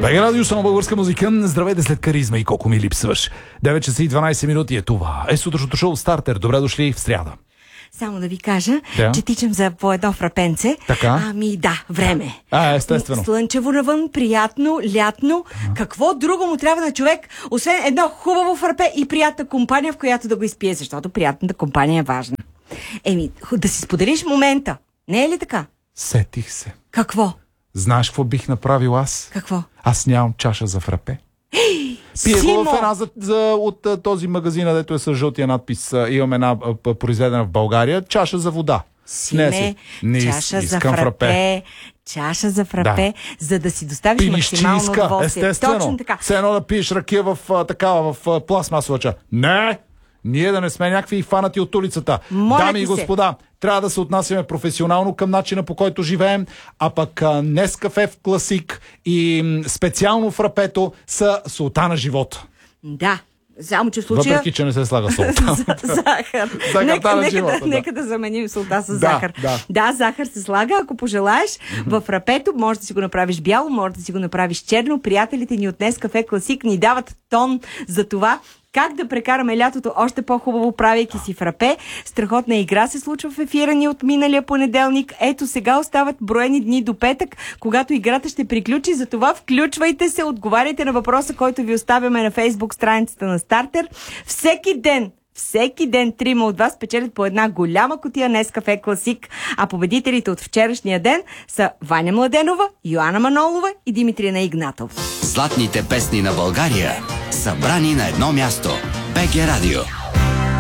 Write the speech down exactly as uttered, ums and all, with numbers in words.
БГ Радио, само българска музика. Здравейте след Каризма и колко ми липсваш. девет часа и дванайсет минути е това. Е сутрешното шоу Стартер. Добре дошли в сряда. Само да ви кажа, да. че тичам за по едно фрапенце. Така? Ами да, време. А, естествено. Слънчево навън, приятно, лятно. А. Какво друго му трябва на човек, освен едно хубаво фрапе и приятна компания, в която да го изпие, защото приятната компания е важна. Еми, да си споделиш момента. Не е ли така? Сетих се. Какво? Знаеш какво бих направил аз? Какво? Аз нямам чаша за фрапе. Пие го в една за, за, от този магазин, дето е с жълтия надпис. Имам една произведена в България. Чаша за вода. Симе, си. Не, чаша за фрапе, фрапе. Чаша за фрапе, да. За да си доставиш Пилищинска, максимално удоволствие. Естествено. Точно така. Все едно да пиеш ракия в такава, в пластмасова чаша. Не! Ние да не сме някакви фанати от улицата. Моля Дами и господа, се. Трябва да се отнасяме професионално към начина, по който живеем, а пък Нескафе в Класик и специално фрапето са султана живота. Да. Само че в случая... Въпреки, че не се слага султан. Захар. нека, нека, живота, да, да. нека да заменим султан с да, захар. Да. да, захар се слага, ако пожелаеш. Mm-hmm. В фрапето може да си го направиш бяло, може да си го направиш черно. Приятелите ни от Нескафе Класик ни дават тон за това как да прекараме лятото още по-хубаво, правейки си фрапе. Страхотна игра се случва в ефира ни от миналия понеделник. Ето сега остават броени дни до петък, когато играта ще приключи. Затова включвайте се, отговаряйте на въпроса, който ви оставяме на Фейсбук страницата на Стартер. Всеки ден Всеки ден трима от вас печелят по една голяма кутия Нескафе Класик, а победителите от вчерашния ден са Ваня Младенова, Йоана Манолова и Димитрина Игнатов. Златните песни на България, събрани на едно място. БГ Радио.